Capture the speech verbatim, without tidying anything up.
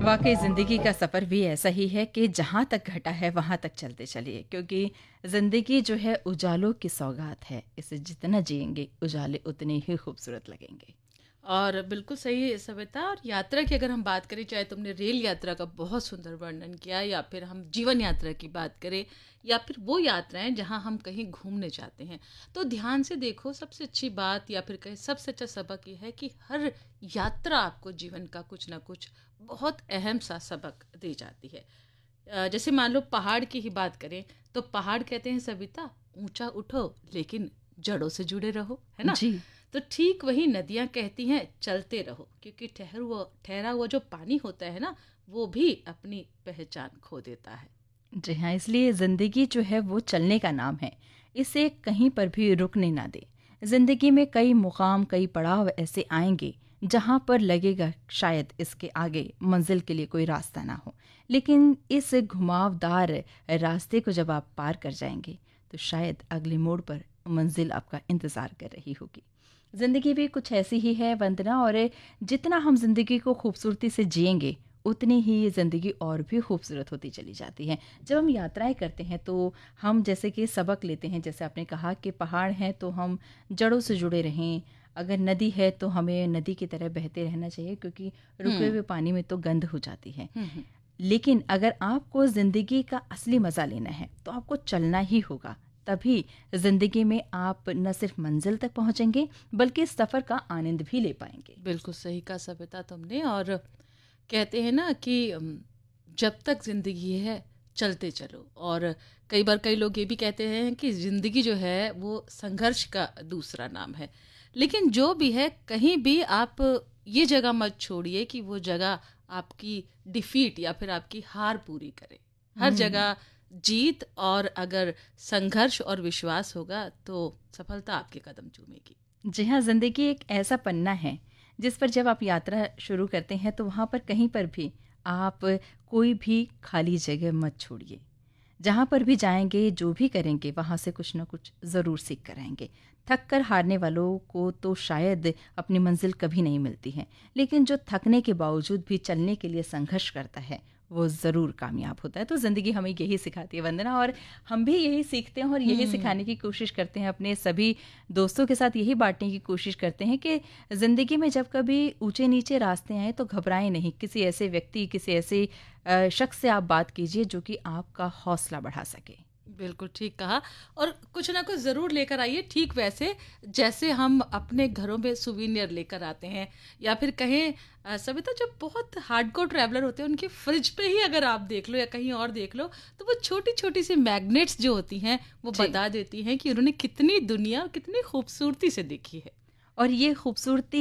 वाकई ज़िंदगी का सफ़र भी ऐसा ही है कि जहाँ तक घटा है वहाँ तक चलते चलिए, क्योंकि ज़िंदगी जो है उजालों की सौगात है। इसे जितना जिएंगे उजाले उतने ही खूबसूरत लगेंगे। और बिल्कुल सही है सविता। और यात्रा की अगर हम बात करें, चाहे तुमने रेल यात्रा का बहुत सुंदर वर्णन किया, या फिर हम जीवन यात्रा की बात करें, या फिर वो यात्राएं जहां हम कहीं घूमने जाते हैं, तो ध्यान से देखो, सबसे अच्छी बात या फिर कहें सबसे अच्छा सबक ये है कि हर यात्रा आपको जीवन का कुछ ना कुछ बहुत अहम सा सबक दे जाती है। अ, जैसे मान लो पहाड़ की ही बात करें, तो पहाड़ कहते हैं सविता, ऊंचा उठो लेकिन जड़ों से जुड़े रहो, है ना। जी। तो ठीक वही नदियां कहती हैं, चलते रहो, क्योंकि ठहर हुआ ठहरा हुआ जो पानी होता है ना, वो भी अपनी पहचान खो देता है। जी हाँ, इसलिए ज़िंदगी जो है वो चलने का नाम है। इसे कहीं पर भी रुकने ना दे। ज़िंदगी में कई मुकाम, कई पड़ाव ऐसे आएंगे जहाँ पर लगेगा शायद इसके आगे मंजिल के लिए कोई रास्ता ना हो, लेकिन इस घुमावदार रास्ते को जब आप पार कर जाएंगे तो शायद अगले मोड़ पर मंजिल आपका इंतज़ार कर रही होगी। ज़िंदगी भी कुछ ऐसी ही है वंदना, और जितना हम ज़िंदगी को खूबसूरती से जिएंगे उतनी ही ज़िंदगी और भी खूबसूरत होती चली जाती है। जब हम यात्राएं करते हैं तो हम जैसे कि सबक लेते हैं, जैसे आपने कहा कि पहाड़ हैं तो हम जड़ों से जुड़े रहें, अगर नदी है तो हमें नदी की तरह बहते रहना चाहिए, क्योंकि रुके हम्म हुए पानी में तो गंध हो जाती है। हम्म हम्म। लेकिन अगर आपको ज़िंदगी का असली मज़ा लेना है तो आपको चलना ही होगा। तभी ज़िंदगी में आप न सिर्फ मंजिल तक पहुंचेंगे बल्कि सफ़र का आनंद भी ले पाएंगे। बिल्कुल सही कहा सविता तुमने। और कहते हैं ना कि अम, जब तक जिंदगी है चलते चलो। और कई बार कई लोग ये भी कहते हैं कि जिंदगी जो है वो संघर्ष का दूसरा नाम है। लेकिन जो भी है, कहीं भी आप ये जगह मत छोड़िए कि वो जगह आपकी डिफीट या फिर आपकी हार पूरी करे। हर हम्म। जगह जीत, और अगर संघर्ष और विश्वास होगा तो सफलता आपके कदम चूमेगी। जी हाँ, ज़िंदगी एक ऐसा पन्ना है जिस पर जब आप यात्रा शुरू करते हैं तो वहाँ पर कहीं पर भी आप कोई भी खाली जगह मत छोड़िए। जहाँ पर भी जाएंगे, जो भी करेंगे, वहाँ से कुछ ना कुछ ज़रूर सीख कर आएंगे। थक कर हारने वालों को तो शायद अपनी मंजिल कभी नहीं मिलती है, लेकिन जो थकने के बावजूद भी चलने के लिए संघर्ष करता है वो ज़रूर कामयाब होता है। तो ज़िंदगी हमें यही सिखाती है वंदना, और हम भी यही सीखते हैं और यही हम्म सिखाने की कोशिश करते हैं अपने सभी दोस्तों के साथ। यही बांटने की कोशिश करते हैं कि ज़िंदगी में जब कभी ऊंचे नीचे रास्ते आए तो घबराएं नहीं। किसी ऐसे व्यक्ति, किसी ऐसे अ, शख्स से आप बात कीजिए जो कि आपका हौसला बढ़ा सके। बिल्कुल ठीक कहा। और कुछ ना कुछ जरूर लेकर आइए, ठीक वैसे जैसे हम अपने घरों में सुवीनियर लेकर आते हैं, या फिर कहें अ, सविता, जो बहुत हार्डकोर ट्रैवलर होते हैं उनके फ्रिज पे ही अगर आप देख लो या कहीं और देख लो, तो वो छोटी छोटी सी मैग्नेट्स जो होती हैं वो जी। बता देती हैं कि उन्होंने कितनी दुनिया, कितनी खूबसूरती से देखी है। और ये खूबसूरती